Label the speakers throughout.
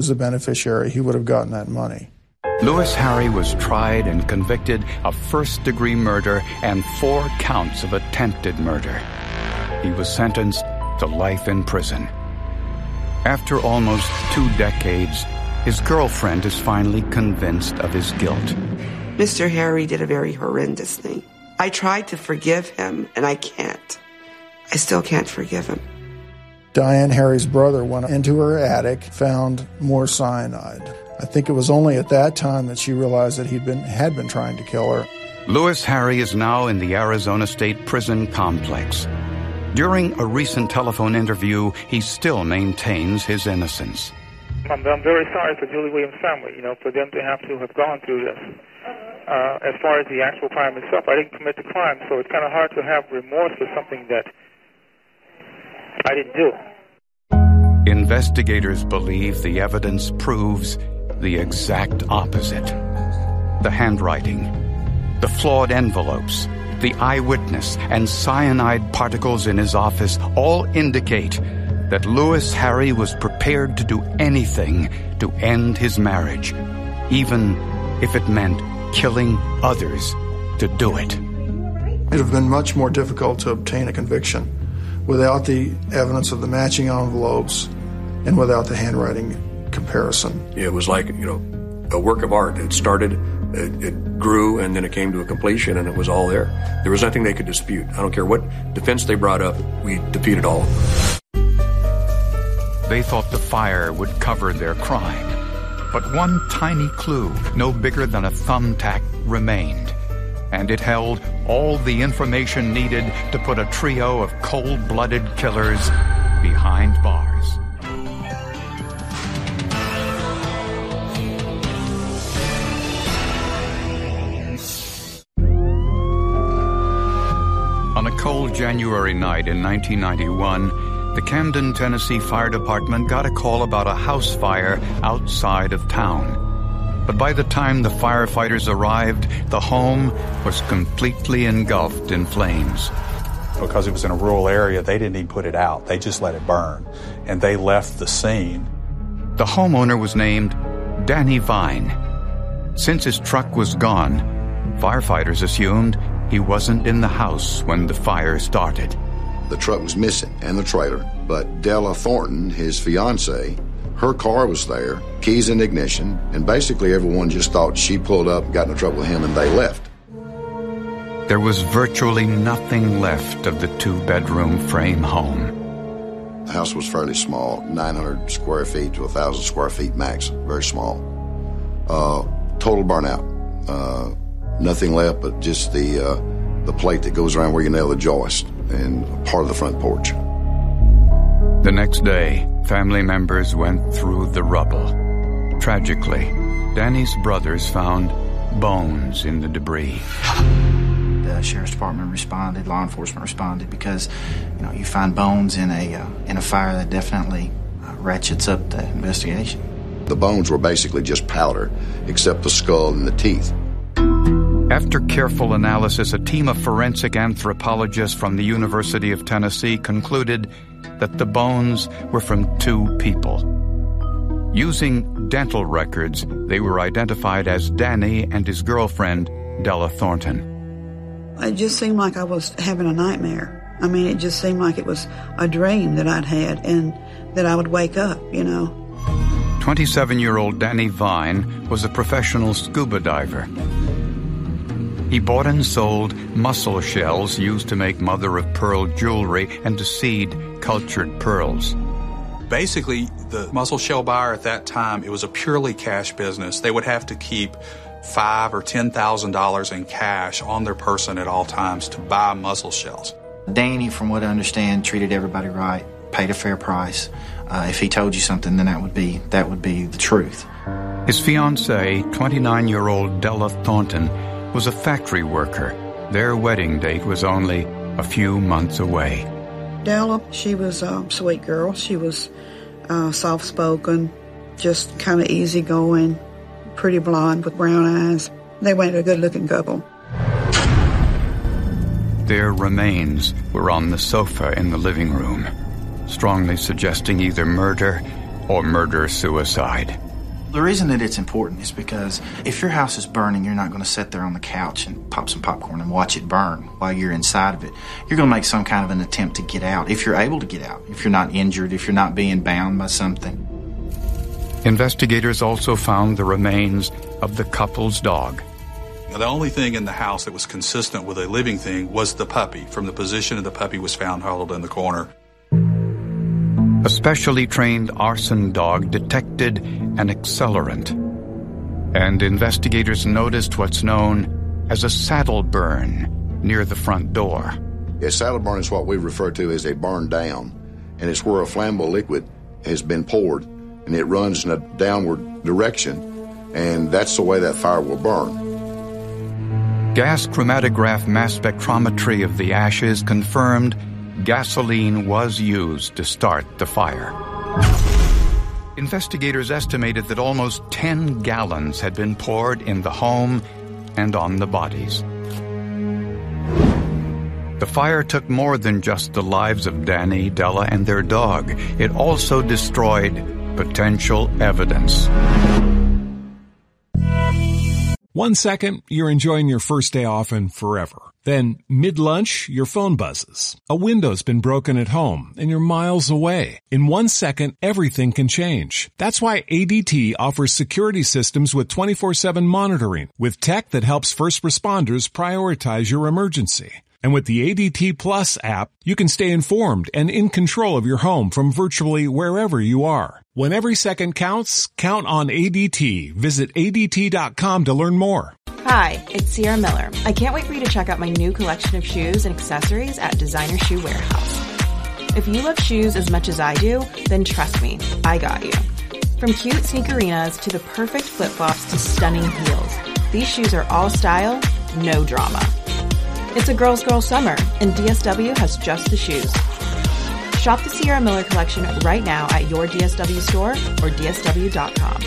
Speaker 1: As a beneficiary, he would have gotten that money.
Speaker 2: Louis Harry was tried and convicted of first-degree murder and 4 counts of attempted murder. He was sentenced to life in prison. After almost 2 decades, his girlfriend is finally convinced of his guilt.
Speaker 3: Mr. Harry did a very horrendous thing. I tried to forgive him, and I can't. I still can't forgive him.
Speaker 1: Diane, Harry's brother, went into her attic, found more cyanide. I think it was only at that time that she realized that had been trying to kill her.
Speaker 2: Louis Harry is now in the Arizona State Prison complex. During a recent telephone interview, he still maintains his innocence.
Speaker 4: I'm very sorry for Julie Williams' family, for them to have gone through this. As far as the actual crime itself, I didn't commit the crime, so it's kind of hard to have remorse for something that I didn't do.
Speaker 2: Investigators believe the evidence proves the exact opposite. The handwriting, the flawed envelopes, the eyewitness, and cyanide particles in his office all indicate that Louis Harry was prepared to do anything to end his marriage, even if it meant killing others to do it.
Speaker 1: It would have been much more difficult to obtain a conviction without the evidence of the matching envelopes and without the handwriting comparison.
Speaker 5: It was like, a work of art. It started, it grew, and then it came to a completion, and it was all there. There was nothing they could dispute. I don't care what defense they brought up, we defeated all of them.
Speaker 2: They thought the fire would cover their crime. But one tiny clue, no bigger than a thumbtack, remained. And it held all the information needed to put a trio of cold-blooded killers behind bars. On a cold January night in 1991, the Camden, Tennessee Fire Department got a call about a house fire outside of town. But by the time the firefighters arrived, the home was completely engulfed in flames.
Speaker 6: Because it was in a rural area, they didn't even put it out. They just let it burn. And they left the scene.
Speaker 2: The homeowner was named Danny Vine. Since his truck was gone, firefighters assumed he wasn't in the house when the fire started.
Speaker 7: The truck was missing and the trailer, but Della Thornton, his fiancée, her car was there, keys in ignition, and basically everyone just thought she pulled up, got into trouble with him, and they left.
Speaker 2: There was virtually nothing left of the 2-bedroom frame home.
Speaker 7: The house was fairly small, 900 square feet to 1,000 square feet max, very small. Total burnout. Nothing left but just the plate that goes around where you nail the joist and part of the front porch.
Speaker 2: The next day, family members went through the rubble. Tragically, Danny's brothers found bones in the debris.
Speaker 8: The sheriff's department responded, law enforcement responded, because you find bones in a fire that definitely ratchets up the investigation.
Speaker 7: The bones were basically just powder, except the skull and the teeth.
Speaker 2: After careful analysis, a team of forensic anthropologists from the University of Tennessee concluded that the bones were from 2 people. Using dental records, they were identified as Danny and his girlfriend, Della Thornton.
Speaker 9: It just seemed like I was having a nightmare. It just seemed like it was a dream that I'd had and that I would wake up,
Speaker 2: 27-year-old Danny Vine was a professional scuba diver. He bought and sold mussel shells used to make mother-of-pearl jewelry and to seed cultured pearls.
Speaker 6: Basically, the mussel shell buyer at that time, it was a purely cash business. They would have to keep $5,000 or $10,000 in cash on their person at all times to buy mussel shells.
Speaker 8: Danny, from what I understand, treated everybody right, paid a fair price. If he told you something, then that would be the truth.
Speaker 2: His fiancée, 29-year-old Della Thornton, was a factory worker. Their wedding date was only a few months away.
Speaker 9: Della, she was a sweet girl. She was soft-spoken, just kind of easygoing, pretty blonde with brown eyes. They made a good-looking couple.
Speaker 2: Their remains were on the sofa in the living room, strongly suggesting either murder or murder-suicide.
Speaker 8: The reason that it's important is because if your house is burning, you're not going to sit there on the couch and pop some popcorn and watch it burn while you're inside of it. You're going to make some kind of an attempt to get out, if you're able to get out, if you're not injured, if you're not being bound by something.
Speaker 2: Investigators also found the remains of the couple's dog.
Speaker 6: Now, the only thing in the house that was consistent with a living thing was the puppy. From the position of the puppy was found huddled in the corner.
Speaker 2: A specially trained arson dog detected an accelerant, and investigators noticed what's known as a saddle burn near the front door.
Speaker 7: A saddle burn is what we refer to as a burn down, and it's where a flammable liquid has been poured, and it runs in a downward direction, and that's the way that fire will burn.
Speaker 2: Gas chromatograph mass spectrometry of the ashes confirmed gasoline was used to start the fire. Investigators estimated that almost 10 gallons had been poured in the home and on the bodies. The fire took more than just the lives of Danny, Della, and their dog. It also destroyed potential evidence.
Speaker 10: 1 second, you're enjoying your first day off and forever. Then, mid-lunch, your phone buzzes. A window's been broken at home, and you're miles away. In 1 second, everything can change. That's why ADT offers security systems with 24/7 monitoring, with tech that helps first responders prioritize your emergency. And with the ADT Plus app, you can stay informed and in control of your home from virtually wherever you are. When every second counts, count on ADT. Visit ADT.com to learn more.
Speaker 11: Hi, it's Sierra Miller. I can't wait for you to check out my new collection of shoes and accessories at Designer Shoe Warehouse. If you love shoes as much as I do, then trust me, I got you. From cute sneakerinas to the perfect flip-flops to stunning heels, these shoes are all style, no drama. It's a girl's girl summer, and DSW has just the shoes. Shop the Sierra Miller collection right now at your DSW store or DSW.com.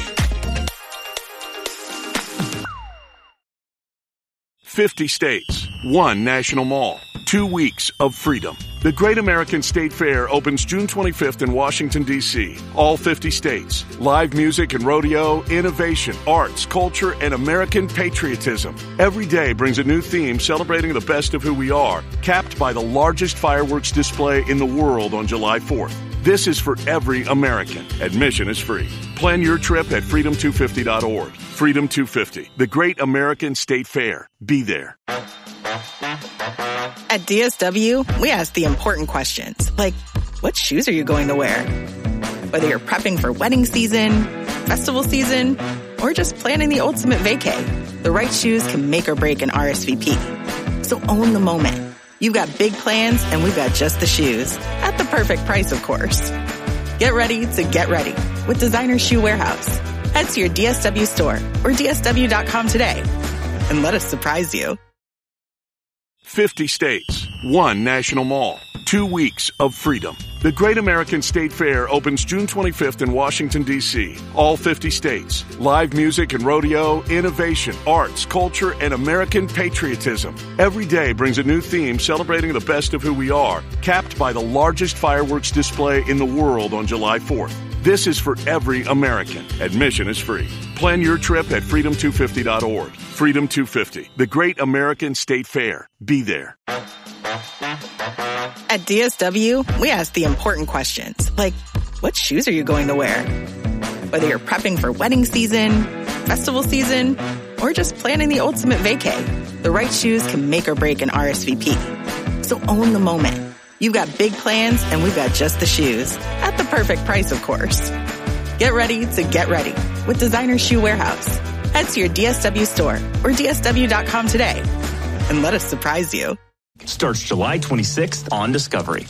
Speaker 12: 50 states, 1 national mall, 2 weeks of freedom. The Great American State Fair opens June 25th in Washington, D.C. All 50 states. Live music and rodeo, innovation, arts, culture, and American patriotism. Every day brings a new theme celebrating the best of who we are, capped by the largest fireworks display in the world on July 4th. This is for every American. Admission is free. Plan your trip at freedom250.org. Freedom 250, the Great American State Fair. Be there.
Speaker 13: At DSW, we ask the important questions, like, what shoes are you going to wear? Whether you're prepping for wedding season, festival season, or just planning the ultimate vacay, the right shoes can make or break an RSVP. So own the moment. You've got big plans, and we've got just the shoes. At the perfect price, of course. Get ready to get ready with Designer Shoe Warehouse. Head to your DSW store or DSW.com today and let us surprise you.
Speaker 12: 50 states, 1 national mall, 2 weeks of freedom. The Great American State Fair opens June 25th in Washington, D.C. All 50 states. Live music and rodeo, innovation, arts, culture, and American patriotism. Every day brings a new theme celebrating the best of who we are, capped by the largest fireworks display in the world on July 4th. This is for every American. Admission is free. Plan your trip at freedom250.org. Freedom 250, the Great American State Fair. Be there.
Speaker 13: At DSW, we ask the important questions, like, what shoes are you going to wear? Whether you're prepping for wedding season, festival season, or just planning the ultimate vacay, the right shoes can make or break an RSVP. So own the moment. You've got big plans, and we've got just the shoes. At the perfect price, of course. Get ready to get ready with Designer Shoe Warehouse. Head to your DSW store or DSW.com today and let us surprise you.
Speaker 14: Starts July 26th on Discovery.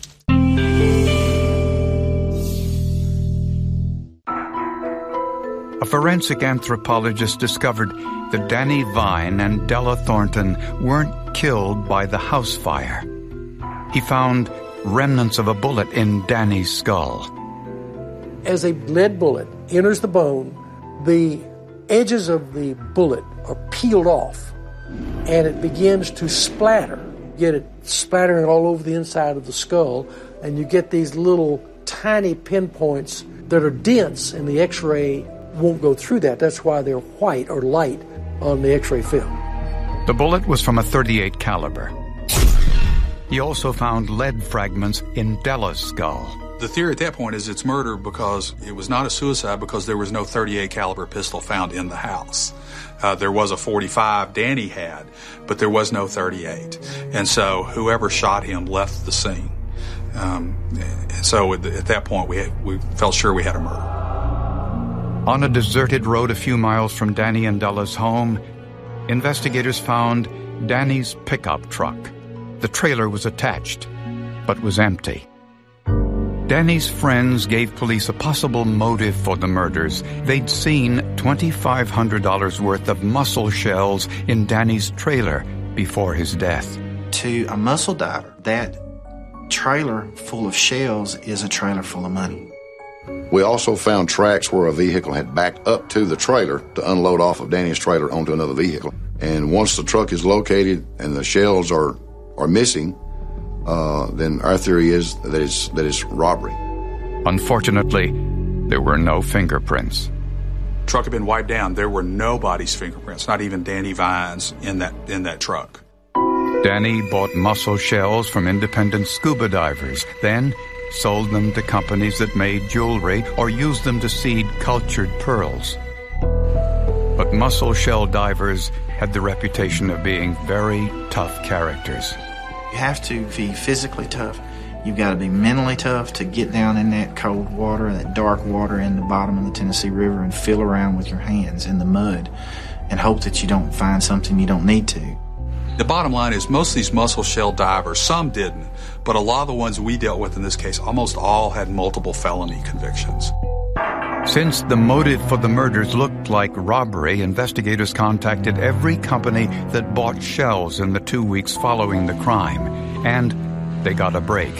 Speaker 2: A forensic anthropologist discovered that Danny Vine and Della Thornton weren't killed by the house fire. He found remnants of a bullet in Danny's skull.
Speaker 15: As a lead bullet enters the bone, the edges of the bullet are peeled off, and it begins to splatter. You get it splattering all over the inside of the skull, and you get these little tiny pinpoints that are dense, and the X-ray won't go through that. That's why they're white or light on the X-ray film.
Speaker 2: The bullet was from a .38 caliber. He also found lead fragments in Della's skull.
Speaker 6: The theory at that point is it's murder because it was not a suicide because there was no .38 caliber pistol found in the house. There was a .45 Danny had, but there was no .38. And so whoever shot him left the scene. So at that point, we felt sure we had a murder.
Speaker 2: On a deserted road a few miles from Danny and Della's home, investigators found Danny's pickup truck. The trailer was attached, but was empty. Danny's friends gave police a possible motive for the murders. They'd seen $2,500 worth of mussel shells in Danny's trailer before his death.
Speaker 8: To a mussel diver, that trailer full of shells is a trailer full of money.
Speaker 7: We also found tracks where a vehicle had backed up to the trailer to unload off of Danny's trailer onto another vehicle. And once the truck is located and the shells are missing, then our theory is that it's robbery.
Speaker 2: Unfortunately, there were no fingerprints.
Speaker 6: The truck had been wiped down. There were nobody's fingerprints, not even Danny Vine's in that truck.
Speaker 2: Danny bought mussel shells from independent scuba divers, then sold them to companies that made jewelry or used them to seed cultured pearls. But mussel shell divers had the reputation of being very tough characters.
Speaker 8: You have to be physically tough. You've got to be mentally tough to get down in that cold water, that dark water in the bottom of the Tennessee River and feel around with your hands in the mud and hope that you don't find something you don't need to.
Speaker 6: The bottom line is most of these mussel shell divers, some didn't, but a lot of the ones we dealt with in this case, almost all had multiple felony convictions.
Speaker 2: Since the motive for the murders looked like robbery, investigators contacted every company that bought shells in the 2 weeks following the crime, and they got a break.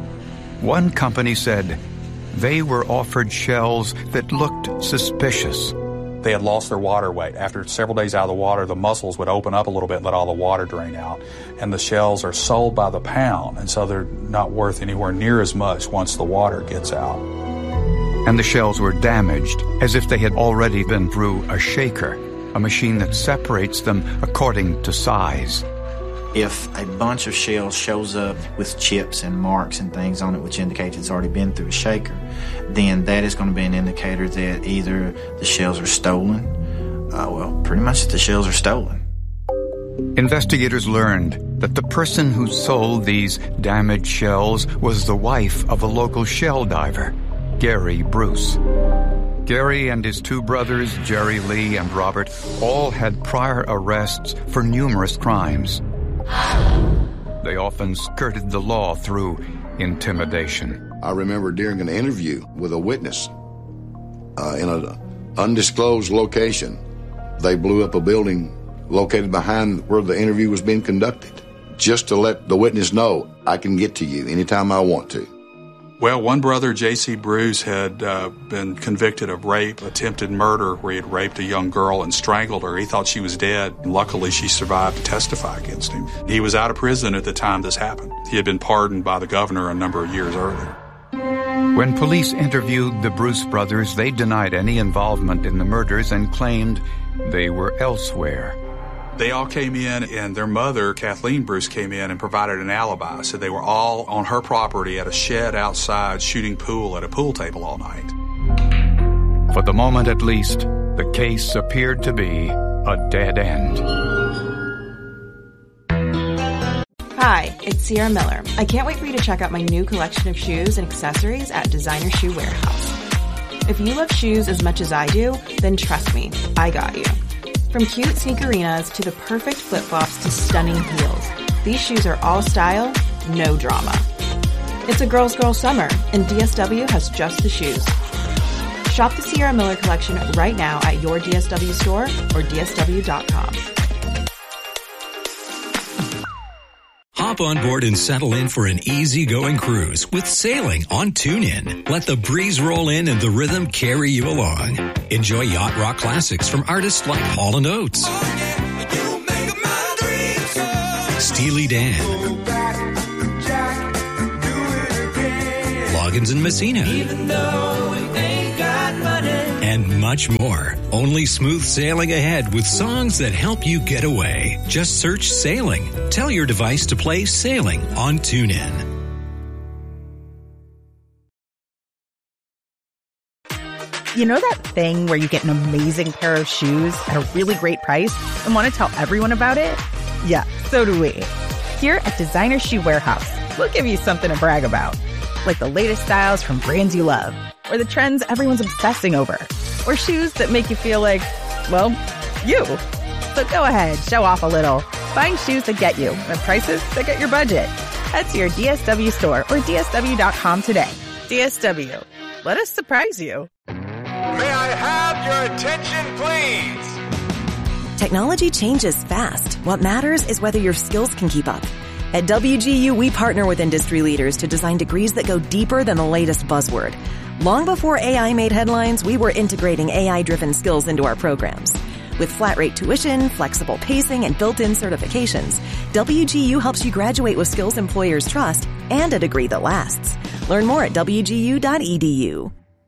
Speaker 2: One company said they were offered shells that looked suspicious.
Speaker 6: They had lost their water weight. After several days out of the water, the mussels would open up a little bit and let all the water drain out. And the shells are sold by the pound, and so they're not worth anywhere near as much once the water gets out.
Speaker 2: And the shells were damaged, as if they had already been through a shaker, a machine that separates them according to size.
Speaker 8: If a bunch of shells shows up with chips and marks and things on it, which indicates it's already been through a shaker, then that is going to be an indicator that either the shells are stolen, pretty much the shells are stolen.
Speaker 2: Investigators learned that the person who sold these damaged shells was the wife of a local shell diver, Gary Bruce. Gary and his two brothers, Jerry Lee and Robert, all had prior arrests for numerous crimes. They often skirted the law through intimidation.
Speaker 7: I remember during an interview with a witness in an undisclosed location, they blew up a building located behind where the interview was being conducted, just to let the witness know, I can get to you anytime I want to.
Speaker 6: Well, one brother, J.C. Bruce, had been convicted of rape, attempted murder, where he had raped a young girl and strangled her. He thought she was dead. Luckily, she survived to testify against him. He was out of prison at the time this happened. He had been pardoned by the governor a number of years earlier.
Speaker 2: When police interviewed the Bruce brothers, they denied any involvement in the murders and claimed they were elsewhere.
Speaker 6: They all came in, and their mother, Kathleen Bruce, came in and provided an alibi. So they were all on her property at a shed outside shooting pool at a pool table all night.
Speaker 2: For the moment at least, the case appeared to be a dead end.
Speaker 11: Hi, it's Sierra Miller. I can't wait for you to check out my new collection of shoes and accessories at Designer Shoe Warehouse. If you love shoes as much as I do, then trust me, I got you. From cute sneakerinas to the perfect flip-flops to stunning heels, these shoes are all style, no drama. It's a girl's girl summer, and DSW has just the shoes. Shop the Sierra Miller collection right now at your DSW store or DSW.com.
Speaker 16: Hop on board and settle in for an easy-going cruise with sailing on TuneIn. Let the breeze roll in and the rhythm carry you along. Enjoy yacht rock classics from artists like Hall & Oates, Steely Dan, Loggins and Messina, and much more. Only smooth sailing ahead with songs that help you get away. Just search Sailing. Tell your device to play Sailing on TuneIn.
Speaker 17: You know that thing where you get an amazing pair of shoes at a really great price and want to tell everyone about it? Yeah, so do we. Here at Designer Shoe Warehouse, we'll give you something to brag about, like the latest styles from brands you love, or the trends everyone's obsessing over, or shoes that make you feel like, well, you. So go ahead, show off a little. Find shoes that get you at prices that get your budget. Head to your DSW store or DSW.com today. DSW. Let us surprise you.
Speaker 18: May I have your attention, please?
Speaker 19: Technology changes fast. What matters is whether your skills can keep up. At WGU, we partner with industry leaders to design degrees that go deeper than the latest buzzword. Long before AI made headlines, we were integrating AI-driven skills into our programs. With flat-rate tuition, flexible pacing, and built-in certifications, WGU helps you graduate with skills employers trust and a degree that lasts. Learn more at wgu.edu.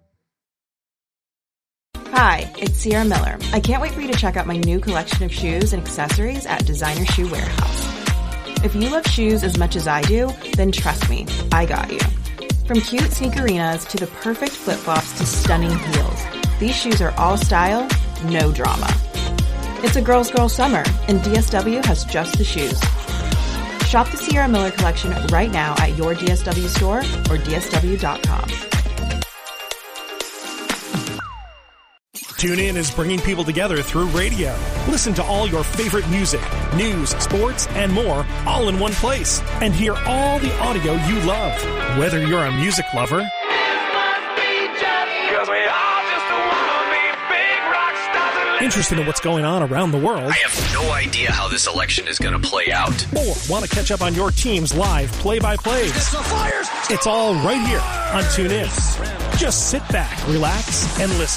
Speaker 11: Hi, it's Sierra Miller. I can't wait for you to check out my new collection of shoes and accessories at Designer Shoe Warehouse. If you love shoes as much as I do, then trust me, I got you. From cute sneakerinas to the perfect flip-flops to stunning heels, these shoes are all style, no drama. It's a girl's girl summer, and DSW has just the shoes. Shop the Sierra Miller collection right now at your DSW store or DSW.com.
Speaker 20: TuneIn is bringing people together through radio. Listen to all your favorite music, news, sports, and more all in one place. And hear all the audio you love. Whether you're a music lover, interested in what's going on around the world,
Speaker 21: I have no idea how this election is going to play out,
Speaker 20: or want to catch up on your team's live play-by-plays, it's all right here on TuneIn. Just sit back, relax, and listen.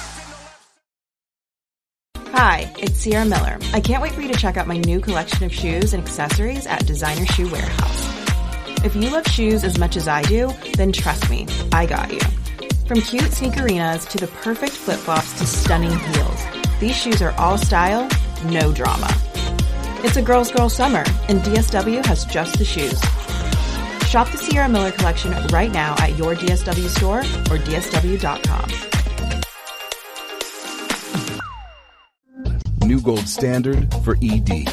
Speaker 11: Hi, it's Sierra Miller. I can't wait for you to check out my new collection of shoes and accessories at Designer Shoe Warehouse. If you love shoes as much as I do, then trust me, I got you. From cute sneakerinas to the perfect flip-flops to stunning heels, these shoes are all style, no drama. It's a girl's girl summer, and DSW has just the shoes. Shop the Sierra Miller collection right now at your DSW store or DSW.com.
Speaker 22: New gold standard for ED.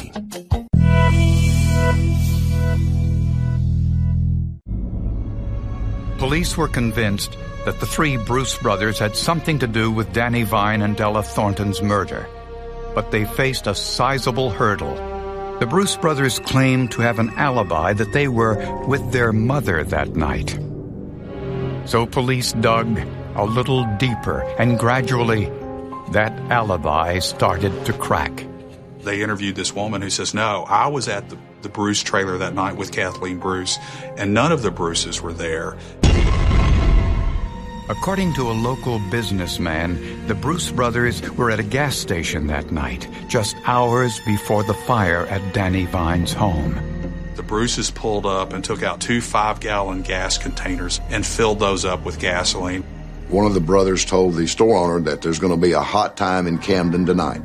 Speaker 2: Police were convinced that the three Bruce brothers had something to do with Danny Vine and Della Thornton's murder. But they faced a sizable hurdle. The Bruce brothers claimed to have an alibi that they were with their mother that night. So police dug a little deeper, and gradually that alibi started to crack.
Speaker 6: They interviewed this woman who says, no, I was at the Bruce trailer that night with Kathleen Bruce, and none of the Bruces were there.
Speaker 2: According to a local businessman, the Bruce brothers were at a gas station that night, just hours before the fire at Danny Vine's home.
Speaker 6: The Bruces pulled up and took out 2 5-gallon gas containers and filled those up with gasoline.
Speaker 7: One of the brothers told the store owner that there's going to be a hot time in Camden tonight.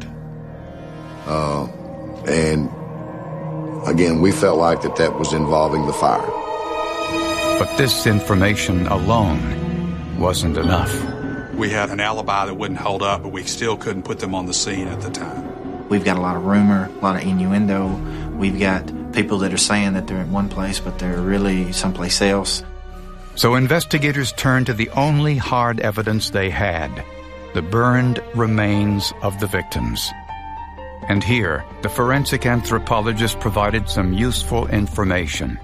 Speaker 7: And again, we felt like that was involving the fire.
Speaker 2: But this information alone wasn't enough.
Speaker 6: We had an alibi that wouldn't hold up, but we still couldn't put them on the scene at the time.
Speaker 8: We've got a lot of rumor, a lot of innuendo. We've got people that are saying that they're in one place, but they're really someplace else.
Speaker 2: So investigators turned to the only hard evidence they had, the burned remains of the victims. And here, the forensic anthropologist provided some useful information.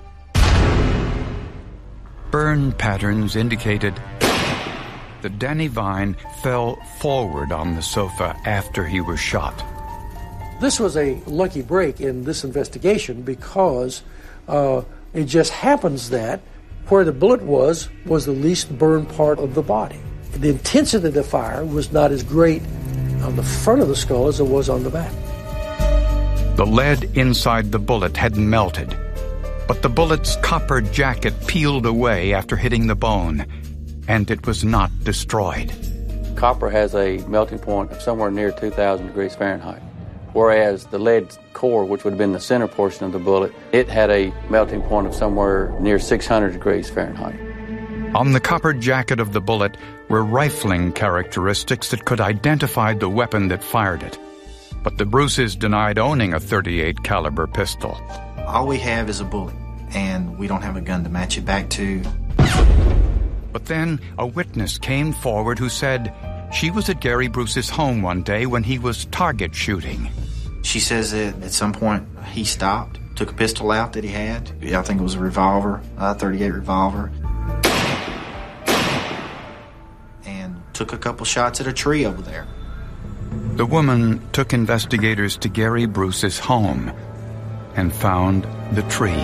Speaker 2: Burn patterns indicated that Danny Vine fell forward on the sofa after he was shot.
Speaker 15: This was a lucky break in this investigation because it just happens that where the bullet was the least burned part of the body. The intensity of the fire was not as great on the front of the skull as it was on the back.
Speaker 2: The lead inside the bullet had melted, but the bullet's copper jacket peeled away after hitting the bone, and it was not destroyed.
Speaker 3: Copper has a melting point of somewhere near 2,000 degrees Fahrenheit, whereas the lead core, which would have been the center portion of the bullet, it had a melting point of somewhere near 600 degrees Fahrenheit.
Speaker 2: On the copper jacket of the bullet were rifling characteristics that could identify the weapon that fired it. But the Bruces denied owning a .38 caliber pistol.
Speaker 8: All we have is a bullet, and we don't have a gun to match it back to.
Speaker 2: But then a witness came forward who said she was at Gary Bruce's home one day when he was target shooting.
Speaker 8: She says that at some point he stopped, took a pistol out that he had. I think it was a revolver, a .38 revolver, and took a couple shots at a tree over there.
Speaker 2: The woman took investigators to Gary Bruce's home and found the tree.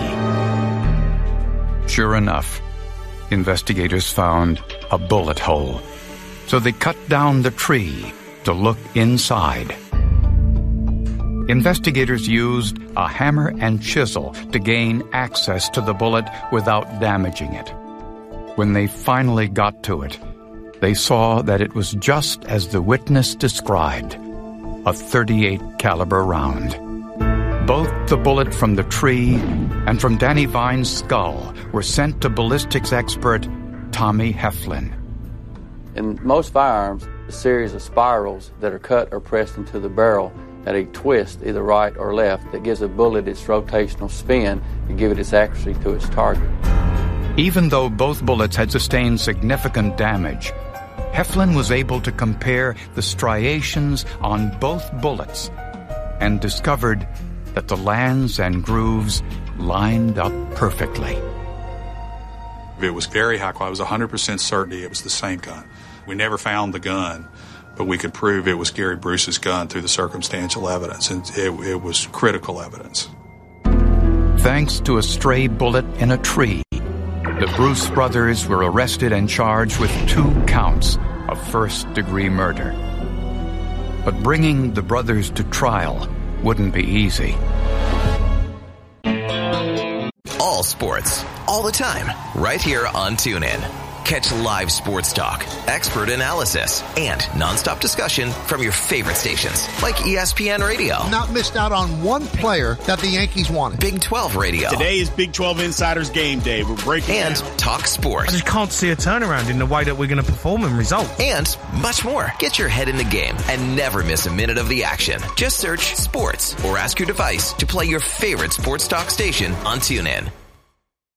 Speaker 2: Sure enough, investigators found a bullet hole. So they cut down the tree to look inside. Investigators used a hammer and chisel to gain access to the bullet without damaging it. When they finally got to it, they saw that it was just as the witness described, a .38 caliber round. Both the bullet from the tree and from Danny Vine's skull were sent to ballistics expert Tommy Heflin.
Speaker 3: In most firearms, a series of spirals that are cut or pressed into the barrel at a twist, either right or left, that gives a bullet its rotational spin and give it its accuracy to its target.
Speaker 2: Even though both bullets had sustained significant damage, Heflin was able to compare the striations on both bullets and discovered that the lands and grooves lined up perfectly.
Speaker 6: It was very high quality. It was 100% certainty it was the same gun. We never found the gun, but we could prove it was Gary Bruce's gun through the circumstantial evidence, and it was critical evidence.
Speaker 2: Thanks to a stray bullet in a tree, the Bruce brothers were arrested and charged with 2 counts of first-degree murder. But bringing the brothers to trial wouldn't be easy.
Speaker 21: All sports, all the time, right here on TuneIn. Catch live sports talk, expert analysis, and nonstop discussion from your favorite stations, like ESPN Radio.
Speaker 4: Not missed out on one player that the Yankees wanted.
Speaker 21: Big 12 Radio.
Speaker 23: Today is Big 12 Insiders Game Day. We're breaking
Speaker 21: and
Speaker 23: down.
Speaker 21: Talk sports.
Speaker 24: I just can't see a turnaround in the way that we're going to perform and result.
Speaker 21: And much more. Get your head in the game and never miss a minute of the action. Just search sports or ask your device to play your favorite sports talk station on TuneIn.